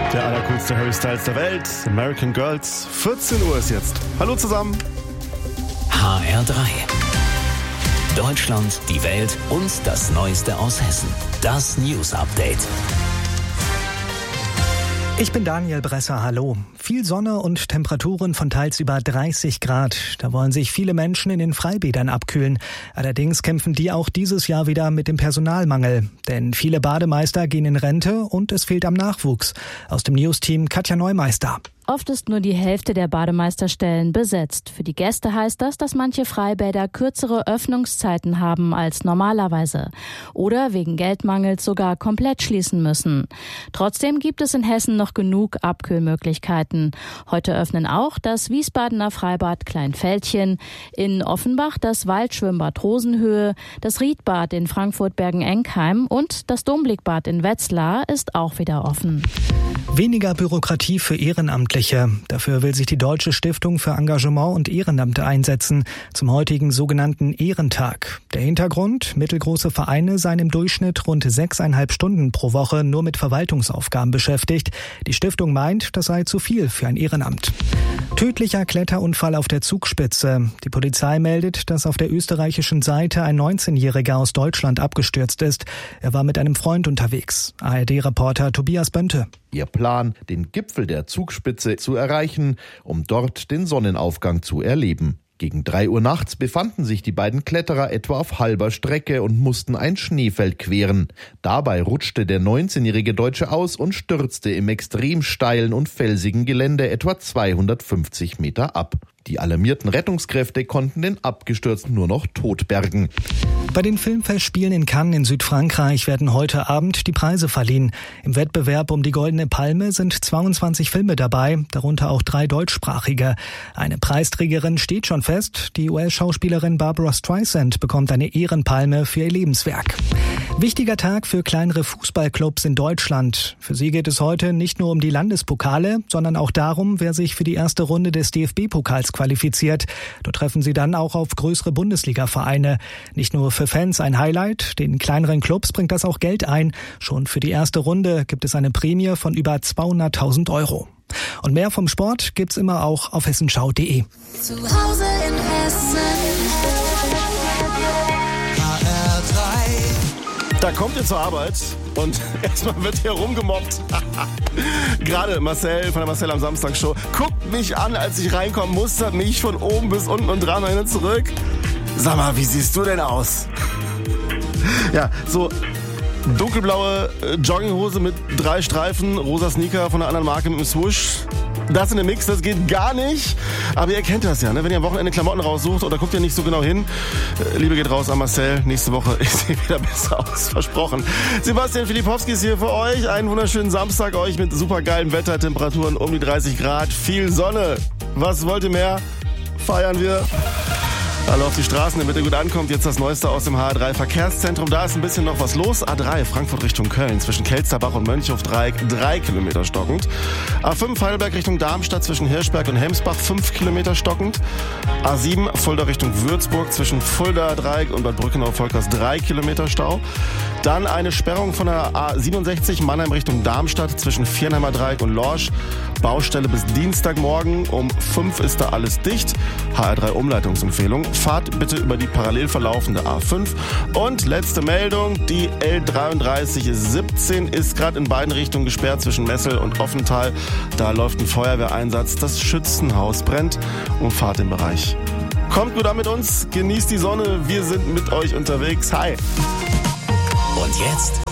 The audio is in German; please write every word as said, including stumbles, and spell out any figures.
Der allercoolste Harry Styles der Welt, American Girls. vierzehn Uhr ist jetzt. Hallo zusammen. H R drei. Deutschland, die Welt und das Neueste aus Hessen. Das News Update. Ich bin Daniel Bresser, hallo. Viel Sonne und Temperaturen von teils über dreißig Grad. Da wollen sich viele Menschen in den Freibädern abkühlen. Allerdings kämpfen die auch dieses Jahr wieder mit dem Personalmangel. Denn viele Bademeister gehen in Rente und es fehlt am Nachwuchs. Aus dem News-Team Katja Neumeister. Oft ist nur die Hälfte der Bademeisterstellen besetzt. Für die Gäste heißt das, dass manche Freibäder kürzere Öffnungszeiten haben als normalerweise. Oder wegen Geldmangels sogar komplett schließen müssen. Trotzdem gibt es in Hessen noch genug Abkühlmöglichkeiten. Heute öffnen auch das Wiesbadener Freibad Kleinfeldchen, in Offenbach das Waldschwimmbad Rosenhöhe, das Riedbad in Frankfurt-Bergen-Enkheim und das Domblickbad in Wetzlar ist auch wieder offen. Weniger Bürokratie für Ehrenamtliche. Dafür will sich die Deutsche Stiftung für Engagement und Ehrenamt einsetzen, zum heutigen sogenannten Ehrentag. Der Hintergrund: mittelgroße Vereine seien im Durchschnitt rund sechseinhalb Stunden pro Woche nur mit Verwaltungsaufgaben beschäftigt. Die Stiftung meint, das sei zu viel für ein Ehrenamt. Tödlicher Kletterunfall auf der Zugspitze. Die Polizei meldet, dass auf der österreichischen Seite ein neunzehnjähriger aus Deutschland abgestürzt ist. Er war mit einem Freund unterwegs. A R D-Reporter Tobias Bönte. Ihr Plan, den Gipfel der Zugspitze zu erreichen, um dort den Sonnenaufgang zu erleben. Gegen drei Uhr nachts befanden sich die beiden Kletterer etwa auf halber Strecke und mussten ein Schneefeld queren. Dabei rutschte der neunzehnjährige Deutsche aus und stürzte im extrem steilen und felsigen Gelände etwa zweihundertfünfzig Meter ab. Die alarmierten Rettungskräfte konnten den Abgestürzten nur noch totbergen. Bei den Filmfestspielen in Cannes in Südfrankreich werden heute Abend die Preise verliehen. Im Wettbewerb um die Goldene Palme sind zweiundzwanzig Filme dabei, darunter auch drei deutschsprachige. Eine Preisträgerin steht schon fest. Die U S-Schauspielerin Barbara Streisand bekommt eine Ehrenpalme für ihr Lebenswerk. Wichtiger Tag für kleinere Fußballclubs in Deutschland. Für sie geht es heute nicht nur um die Landespokale, sondern auch darum, wer sich für die erste Runde des D F B-Pokals qualifiziert. Dort treffen sie dann auch auf größere Bundesliga-Vereine. Nicht nur für Fans ein Highlight, den kleineren Clubs bringt das auch Geld ein. Schon für die erste Runde gibt es eine Prämie von über zweihunderttausend Euro. Und mehr vom Sport gibt's immer auch auf hessenschau punkt de. Zu Hause in Hessen. H R drei. Da kommt ihr zur Arbeit und erstmal wird hier rumgemobbt. Gerade Marcel von der Marcel am Samstag Show guckt mich an, als ich reinkomme, mustert mich von oben bis unten und dreimal hin und zurück. Sag mal, wie siehst du denn aus? Ja, so dunkelblaue Jogginghose mit drei Streifen, rosa Sneaker von einer anderen Marke mit einem Swoosh. Das in dem Mix, das geht gar nicht. Aber ihr kennt das ja, ne? Wenn ihr am Wochenende Klamotten raussucht oder guckt ihr nicht so genau hin. Liebe geht raus an Marcel. Nächste Woche ist sie wieder besser aus. Versprochen. Sebastian Filipowski ist hier für euch. Einen wunderschönen Samstag euch mit supergeilem Wetter, Temperaturen um die dreißig Grad, viel Sonne. Was wollt ihr mehr? Feiern wir. Alle auf die Straßen, damit ihr gut ankommt. Jetzt das Neueste aus dem H R drei Verkehrszentrum. Da ist ein bisschen noch was los. A drei Frankfurt Richtung Köln zwischen Kelsterbach und Mönchhof-Dreieck drei Kilometer stockend. A fünf Heidelberg Richtung Darmstadt zwischen Hirschberg und Hemsbach fünf Kilometer stockend. A sieben Fulda Richtung Würzburg zwischen Fulda-Dreieck und Bad Brückenau-Volkers drei Kilometer Stau. Dann eine Sperrung von der A siebenundsechzig Mannheim Richtung Darmstadt zwischen Viernheimer Dreieck und Lorsch. Baustelle bis Dienstagmorgen. Um fünf ist da alles dicht. H R drei Umleitungsempfehlung. Fahrt bitte über die parallel verlaufende A fünf. Und letzte Meldung, die L dreiunddreißig siebzehn ist gerade in beiden Richtungen gesperrt zwischen Messel und Offenthal. Da läuft ein Feuerwehreinsatz. Das Schützenhaus brennt. Umfahrt den Bereich. Kommt gut an mit uns, genießt die Sonne. Wir sind mit euch unterwegs. Hi! Und jetzt